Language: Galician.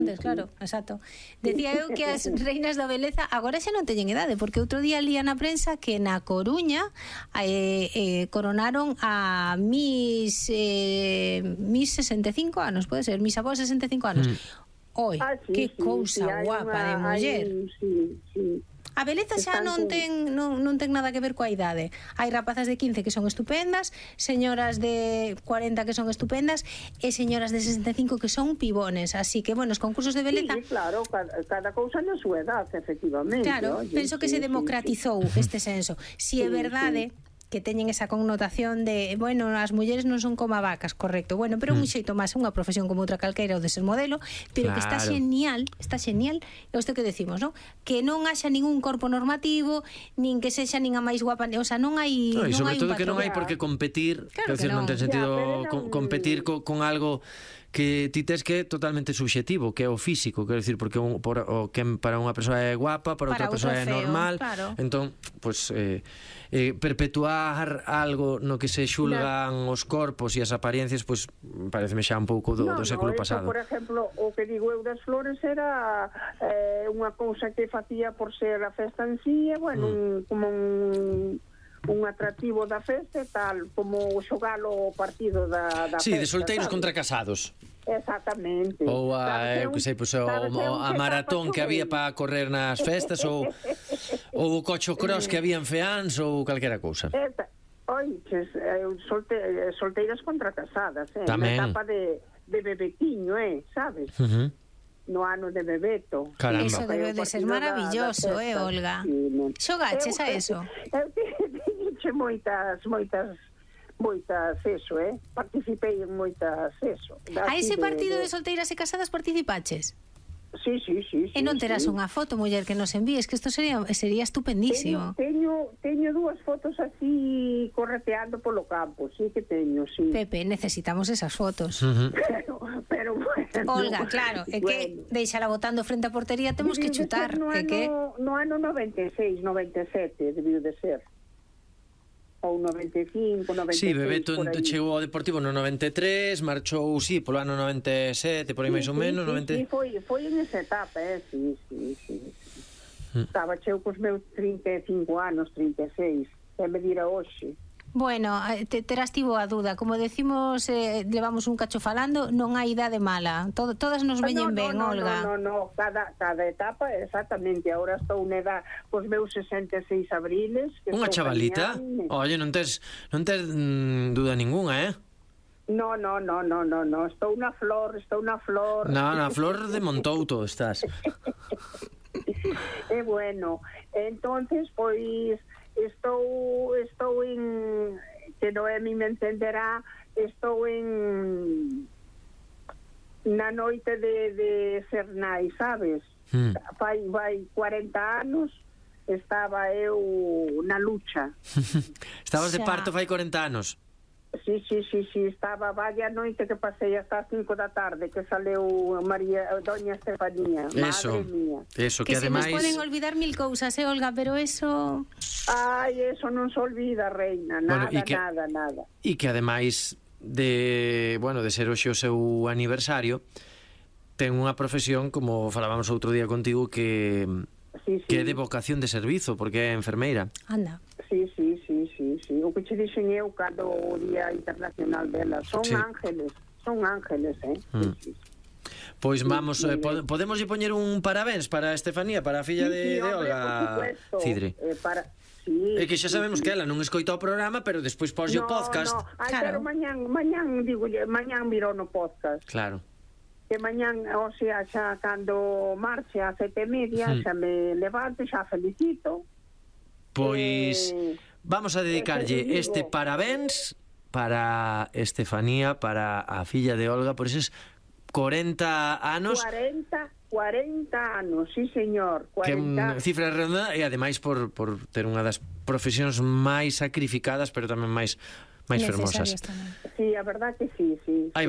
Claro, exacto. Decía eu que as reinas da beleza agora xa non teñen idade, porque outro día lía na prensa que na Coruña coronaron a Miss 65 anos, pode ser, Miss Avó 65 anos. Oi, que cousa guapa de muller. A beleza xa non ten nada que ver coa idade. Hai rapazas de 15 que son estupendas, señoras de 40 que son estupendas e señoras de 65 que son pibones. Así que, bueno, os concursos de beleza... Sí, claro, cada cousa na súa edad, efectivamente. Claro, penso que se democratizou este senso. Si é verdade que teñen esa connotación de, bueno, as mulleres non son como vacas, correcto, bueno, pero un xeito máis, unha profesión como outra calqueira ou de ser modelo, pero que está genial, é isto que decimos, ¿no? Que non haxa ningún corpo normativo, nin que sexa nin a máis guapa, o sea, non hai e sobre todo que non hai por que competir, claro, que non ten sentido competir con algo que ti tes que é totalmente subxetivo, que é o físico, quero dicir, porque que para unha persoa é guapa, para outra persoa é normal, entón, pois perpetuar algo no que se xulgan os corpos e as apariencias, pois pareceme xa un pouco do século pasado. Por exemplo, o que digo eu das flores era unha cousa que facía por ser a festa en sí, bueno, como un atractivo da festa, tal como xogar o partido da festa. Sí, de solteiros contra casados. Exactamente. Ou a maratón que había para correr nas festas, ou o cocho cross que había en Feáns, ou calquera cousa. Oiches, solteiras contra casadas, tamén. Na etapa de bebetiño, sabes? No ano de Bebeto. Caramba. Eso debe de ser maravilloso, Olga. Xogaches a eso? Eu tiñe moitas eso, participei en moitas eso. A ese partido de solteiras e casadas participaches? Sí. E non terás unha foto, muller, que nos envíes, que isto sería estupendísimo. Teño dúas fotos así correteando polo campo, sí que teño, sí. Pepe, necesitamos esas fotos. Pero bueno. Olga, claro, é que deixala botando frente á portería, temos que chutar. No ano 96, 97, debiu de ser. Ou 95, 96. Sí, Bebeto chegou ao Deportivo no 93, marchou, sí, polo ano 97, por aí máis ou menos. Sí, foi en esa etapa, sí. Estaba cheo cos meus 35 anos, 36, que me dira hoxe. Bueno, terás tivo a dúda, como decimos, levamos un cacho falando, non hai idade mala, todas nos veñen ben, Olga. No, cada etapa, exactamente. Ahora estou na edad cos meus 66 abriles. Unha chavalita? Oye, non tes dúda ninguna, No, estou na flor. Na flor de Montouto estás. Bueno, entonces, pois estou en, que Noemi me entenderá, estou en na noite de Cernai, sabes? Vai 40 anos estaba eu na lucha. Estabas de parto fai 40 anos? Sí, estaba vaya noite que pasei hasta as 5 da tarde que saleu Doña Estefanía. Madre mía. Eso, que ademais... se nos poden olvidar mil cousas, Olga, pero eso... Eso non se olvida, reina, nada. E que ademais de ser hoxe o seu aniversario, ten unha profesión, como falábamos outro día contigo, que é de vocación de servizo, porque é enfermeira. Anda. Sí. O que che dixen eu cando o Día Internacional dela son ángeles, Sí. Pois vamos, podemos lle poñer un parabéns para Estefanía, para a filla de Olga Cidre. É que xa sabemos que ela non escoita o programa, pero despois pose o podcast. Pero mañán miro no podcast. Claro. Que mañán, o sea, xa cando marche a 7:30, xa me levanto, xa felicito. Pois vamos a dedicarlle este parabéns para Estefanía, para a filla de Olga, por eses 40 anos. 40 anos, sí señor, 40. Que é cifra redonda e ademais por ter unha das profesións máis sacrificadas, pero tamén máis fermosas. Sí, a verdad que sí.